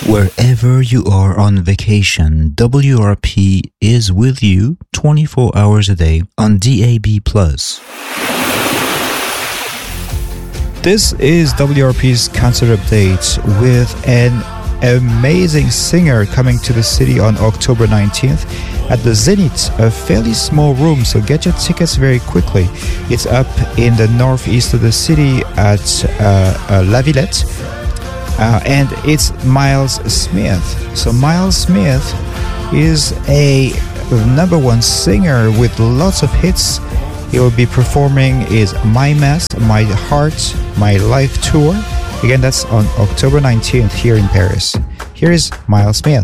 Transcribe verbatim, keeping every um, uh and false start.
Wherever you are on vacation, W R P is with you twenty-four hours a day on D A B plus. This is W R P's concert update with an amazing singer coming to the city on October nineteenth at the Zenith, a fairly small room, so get your tickets very quickly. It's up in the northeast of the city at uh, uh, La Villette. Uh, and it's Miles Smith. So Miles Smith is a number one singer with lots of hits. He will be performing his My Mess, My Heart, My Life tour. Again, that's on October nineteenth here in Paris. Here is Miles Smith.